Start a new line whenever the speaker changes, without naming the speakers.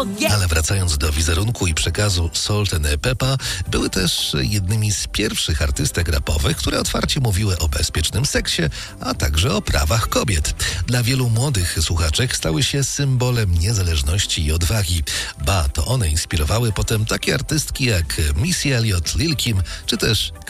Ale wracając do wizerunku i przekazu Salt and Peppa, były też jednymi z pierwszych artystek rapowych, które otwarcie mówiły o bezpiecznym seksie, a także o prawach kobiet. Dla wielu młodych słuchaczek stały się symbolem niezależności i odwagi. Ba, to one inspirowały potem takie artystki jak Missy Elliott, Lil Kim czy też